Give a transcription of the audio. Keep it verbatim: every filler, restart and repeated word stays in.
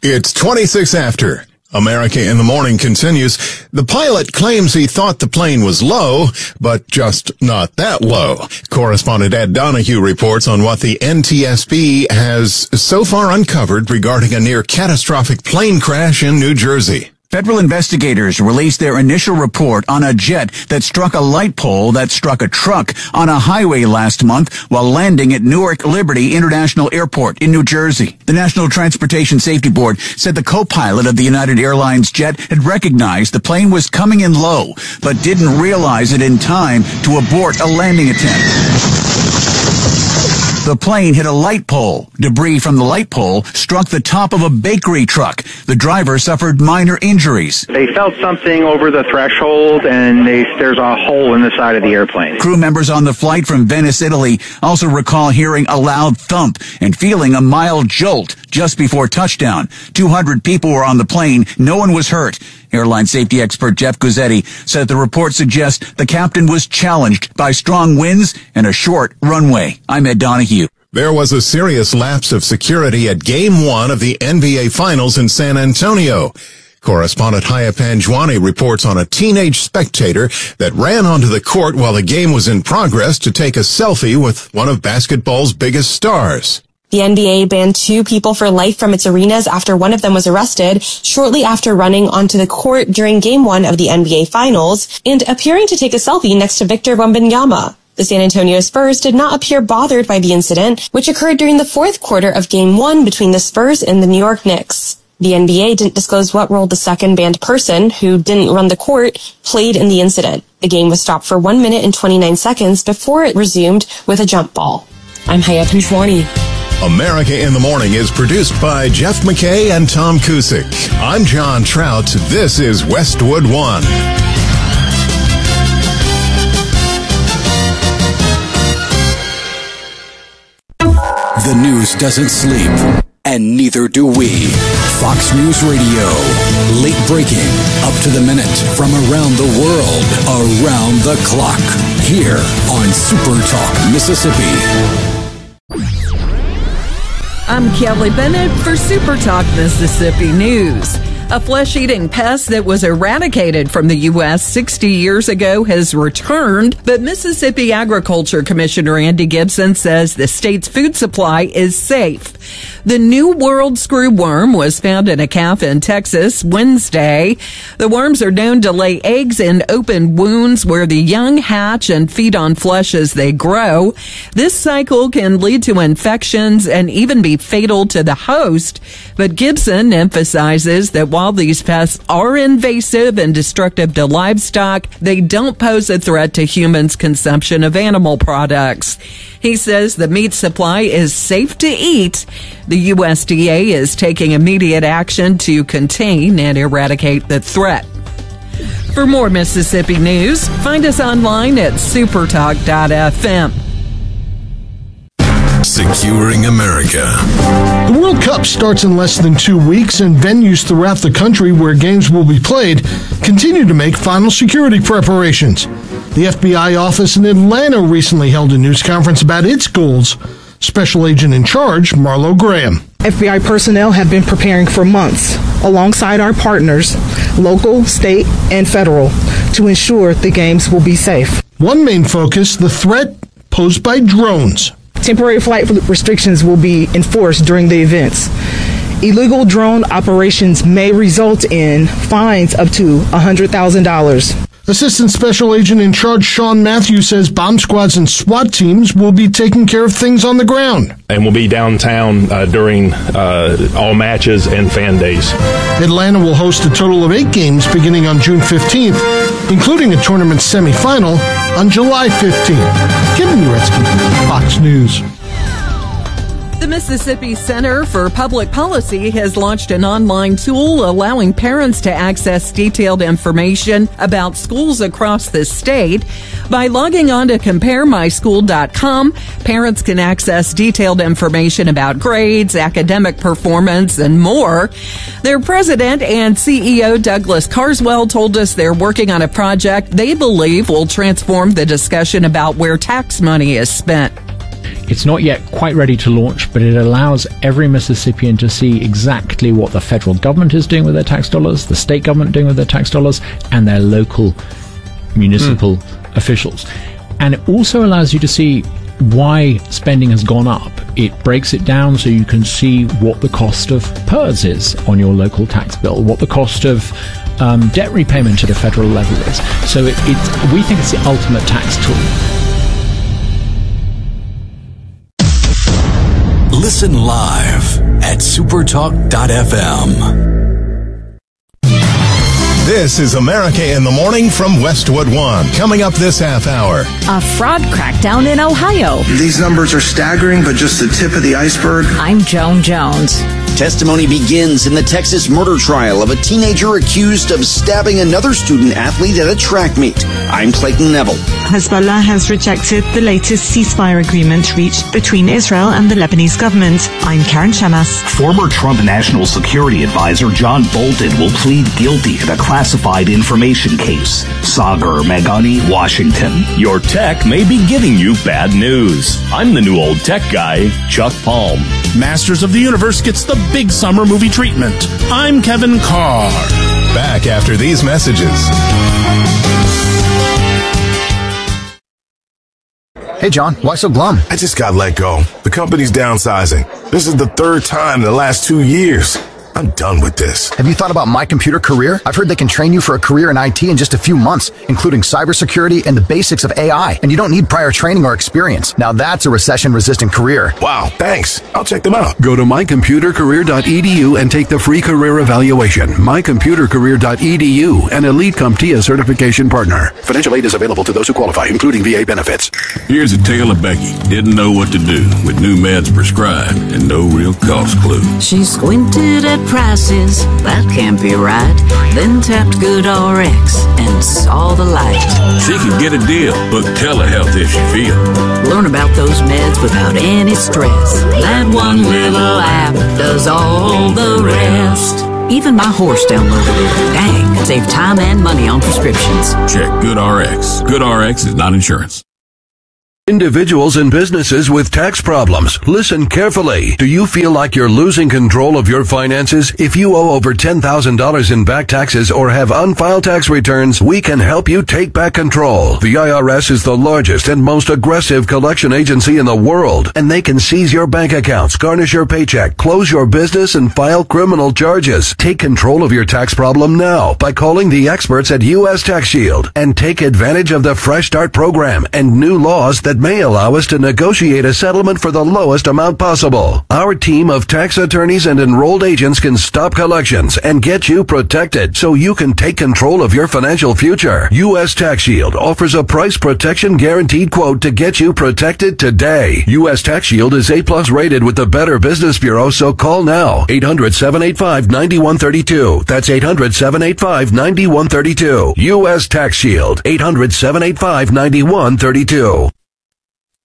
It's twenty-six after. America in the Morning continues. The pilot claims he thought the plane was low, but just not that low. Correspondent Ed Donahue reports on what the N T S B has so far uncovered regarding a near catastrophic plane crash in New Jersey. Federal investigators released their initial report on a jet that struck a light pole that struck a truck on a highway last month while landing at Newark Liberty International Airport in New Jersey. The National Transportation Safety Board said the co-pilot of the United Airlines jet had recognized the plane was coming in low, but didn't realize it in time to abort a landing attempt. The plane hit a light pole. Debris from the light pole struck the top of a bakery truck. The driver suffered minor injuries. They felt something over the threshold, and they, there's a hole in the side of the airplane. Crew members on the flight from Venice, Italy, also recall hearing a loud thump and feeling a mild jolt just before touchdown. two hundred people were on the plane. No one was hurt. Airline safety expert Jeff Guzzetti said the report suggests the captain was challenged by strong winds and a short runway. I'm Ed Donahue. There was a serious lapse of security at Game one of the N B A Finals in San Antonio. Correspondent Haya Panjwani reports on a teenage spectator that ran onto the court while the game was in progress to take a selfie with one of basketball's biggest stars. The N B A banned two people for life from its arenas after one of them was arrested shortly after running onto the court during Game one of the N B A Finals and appearing to take a selfie next to Victor Wembanyama. The San Antonio Spurs did not appear bothered by the incident, which occurred during the fourth quarter of Game one between the Spurs and the New York Knicks. The N B A didn't disclose what role the second banned person, who didn't run the court, played in the incident. The game was stopped for one minute and twenty-nine seconds before it resumed with a jump ball. I'm Haya Panjwani. America in the Morning is produced by Jeff McKay and Tom Cusick. I'm John Trout. This is Westwood One. The news doesn't sleep, and neither do we. Fox News Radio. Late breaking, up to the minute, from around the world, around the clock. Here on Super Talk, Mississippi. I'm Kelly Bennett for Super Talk Mississippi News. A flesh-eating pest that was eradicated from the U S sixty years ago has returned, but Mississippi Agriculture Commissioner Andy Gibson says the state's food supply is safe. The New World screwworm was found in a calf in Texas Wednesday. The worms are known to lay eggs in open wounds where the young hatch and feed on flesh as they grow. This cycle can lead to infections and even be fatal to the host, but Gibson emphasizes that while these pests are invasive and destructive to livestock, they don't pose a threat to humans' consumption of animal products. He says the meat supply is safe to eat. The U S D A is taking immediate action to contain and eradicate the threat. For more Mississippi news, find us online at supertalk dot f m. Securing America. The World Cup starts in less than two weeks, and venues throughout the country where games will be played continue to make final security preparations. The F B I office in Atlanta recently held a news conference about its goals. Special Agent in Charge, Marlo Graham. F B I personnel have been preparing for months, alongside our partners, local, state, and federal, to ensure the games will be safe. One main focus, the threat posed by drones. Temporary flight restrictions will be enforced during the events. Illegal drone operations may result in fines up to one hundred thousand dollars. Assistant Special Agent in Charge Sean Matthews says bomb squads and SWAT teams will be taking care of things on the ground. And will be downtown uh, during uh, all matches and fan days. Atlanta will host a total of eight games beginning on June fifteenth, including a tournament semifinal on July fifteenth. Kevin Uretsky, Fox News. The Mississippi Center for Public Policy has launched an online tool allowing parents to access detailed information about schools across the state. By logging on to compare my school dot com, parents can access detailed information about grades, academic performance, and more. Their president and C E O, Douglas Carswell, told us they're working on a project they believe will transform the discussion about where tax money is spent. It's not yet quite ready to launch, but it allows every Mississippian to see exactly what the federal government is doing with their tax dollars, the state government doing with their tax dollars, and their local municipal mm. officials. And it also allows you to see why spending has gone up. It breaks it down so you can see what the cost of P E R S is on your local tax bill, what the cost of um, debt repayment at a federal level is. So it, it, we think it's the ultimate tax tool. Listen live at supertalk dot f m. This is America in the Morning from Westwood One. Coming up this half hour. A fraud crackdown in Ohio. These numbers are staggering, but just the tip of the iceberg. I'm Joan Jones. Testimony begins in the Texas murder trial of a teenager accused of stabbing another student athlete at a track meet. I'm Clayton Neville. Hezbollah has rejected the latest ceasefire agreement reached between Israel and the Lebanese government. I'm Karen Shamas. Former Trump National Security Advisor John Bolton will plead guilty in a classified information case. Sagar Meghani, Washington. Your tech may be giving you bad news. I'm the new old tech guy, Chuck Palm. Masters of the Universe gets the big summer movie treatment. I'm Kevin Carr. Back after these messages. Hey, John, why so glum? I just got let go. The company's downsizing. This is the third time in the last two years. I'm done with this. Have you thought about My Computer Career? I've heard they can train you for a career in I T in just a few months, including cybersecurity and the basics of A I. And you don't need prior training or experience. Now that's a recession-resistant career. Wow, thanks. I'll check them out. Go to my computer career dot e d u and take the free career evaluation. my computer career dot e d u, an Elite CompTIA certification partner. Financial aid is available to those who qualify, including V A benefits. Here's a tale of Becky. Didn't know what to do with new meds prescribed and no real cost clue. She squinted at prices, that can't be right. Then tapped GoodRx and saw the light. She could get a deal, book telehealth if she feel. Learn about those meds without any stress. That one little app does all the rest. Even my horse downloaded it. Dang, save time and money on prescriptions. Check GoodRx. GoodRx is not insurance. Individuals and businesses with tax problems, listen carefully. Do you feel like you're losing control of your finances? If you owe over ten thousand dollars in back taxes or have unfiled tax returns, we can help you take back control. The I R S is the largest and most aggressive collection agency in the world, and they can seize your bank accounts, garnish your paycheck, close your business, and file criminal charges. Take control of your tax problem now by calling the experts at U S Tax Shield and take advantage of the Fresh Start program and new laws that may allow us to negotiate a settlement for the lowest amount possible. Our team of tax attorneys and enrolled agents can stop collections and get you protected so you can take control of your financial future. U S Tax Shield offers a price protection guaranteed quote to get you protected today. U S Tax Shield is A plus rated with the Better Business Bureau, so call now. eight hundred, seven eight five, nine one three two. That's eight hundred, seven eight five, nine one three two. U S Tax Shield. eight hundred, seven eight five, nine one three two.